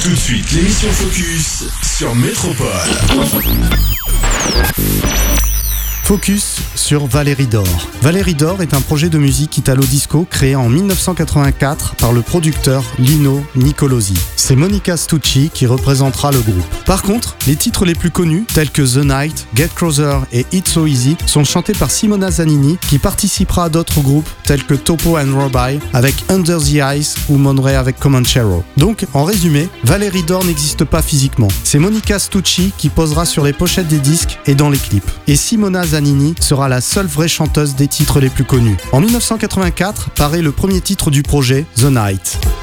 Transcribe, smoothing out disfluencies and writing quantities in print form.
Tout de suite, l'émission Focus sur Métropole. Focus sur Valérie Dor. Valérie Dor est un projet de musique italo-disco créé en 1984 par le producteur Lino Nicolosi. C'est Monica Stucci qui représentera le groupe. Par contre, les titres les plus connus, tels que The Night, Get Closer et It's So Easy, sont chantés par Simona Zanini, qui participera à d'autres groupes tels que Topo and Robai avec Under the Ice ou Monterey avec Comanchero. Donc, en résumé, Valérie Dor n'existe pas physiquement. C'est Monica Stucci qui posera sur les pochettes des disques et dans les clips. Et Simona Zanini sera la seule vraie chanteuse des titres les plus connus. En 1984, paraît le premier titre du projet, The Night.